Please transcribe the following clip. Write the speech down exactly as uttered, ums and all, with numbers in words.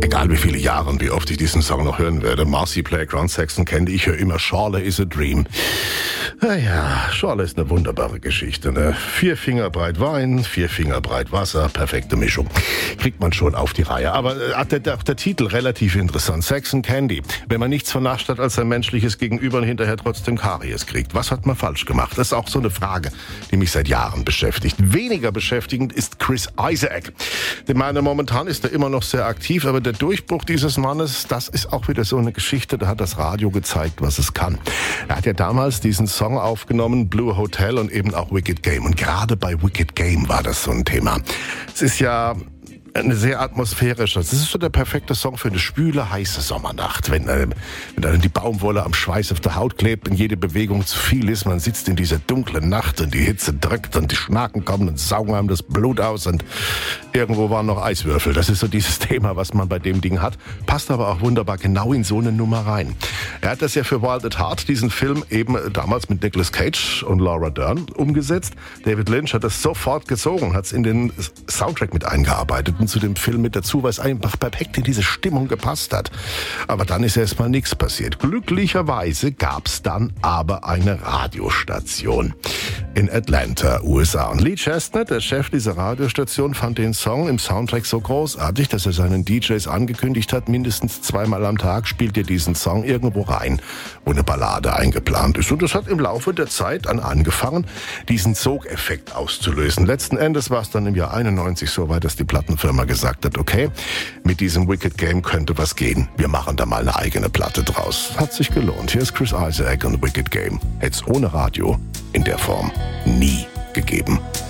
Egal wie viele Jahre und wie oft ich diesen Song noch hören werde. Marcy Playground Saxon Candy, ich höre immer Charlotte is a Dream. Naja, Charlotte ist eine wunderbare Geschichte. Ne? Vier Finger breit Wein, vier Finger breit Wasser, perfekte Mischung. Kriegt man schon auf die Reihe. Aber äh, der, der, der Titel relativ interessant. Saxon Candy. Wenn man nichts vernascht hat als sein menschliches Gegenüber und hinterher trotzdem Karies kriegt. Was hat man falsch gemacht? Das ist auch so eine Frage, die mich seit Jahren beschäftigt. Weniger beschäftigend ist Chris Isaak. Ich meine, momentan ist er immer noch sehr aktiv, aber der Durchbruch dieses Mannes, das ist auch wieder so eine Geschichte, da hat das Radio gezeigt, was es kann. Er hat ja damals diesen Song aufgenommen, Blue Hotel und eben auch Wicked Game. Und gerade bei Wicked Game war das so ein Thema. Es ist ja eine sehr atmosphärische. Das ist so der perfekte Song für eine schwüle, heiße Sommernacht. Wenn, äh, wenn dann die Baumwolle am Schweiß auf der Haut klebt und jede Bewegung zu viel ist, man sitzt in dieser dunklen Nacht und die Hitze drückt und die Schnaken kommen und saugen einem das Blut aus und irgendwo waren noch Eiswürfel. Das ist so dieses Thema, was man bei dem Ding hat. Passt aber auch wunderbar genau in so eine Nummer rein. Er hat das ja für Wild at Heart, diesen Film eben damals mit Nicolas Cage und Laura Dern umgesetzt. David Lynch hat das sofort gezogen, hat es in den Soundtrack mit eingearbeitet zu dem Film mit dazu, weil es einfach perfekt in diese Stimmung gepasst hat. Aber dann ist erstmal nichts passiert. Glücklicherweise gab es dann aber eine Radiostation in Atlanta, U S A. Und Lee Chestnut, der Chef dieser Radiostation, fand den Song im Soundtrack so großartig, dass er seinen D Js angekündigt hat, mindestens zweimal am Tag spielt ihr diesen Song irgendwo rein, wo eine Ballade eingeplant ist. Und das hat im Laufe der Zeit dann angefangen, diesen Sogeffekt auszulösen. Letzten Endes war es dann im Jahr einundneunzig so weit, dass die Plattenfirma gesagt hat, okay, mit diesem Wicked Game könnte was gehen. Wir machen da mal eine eigene Platte draus. Hat sich gelohnt. Hier ist Chris Isaak und Wicked Game. Hätte es ohne Radio in der Form nie gegeben.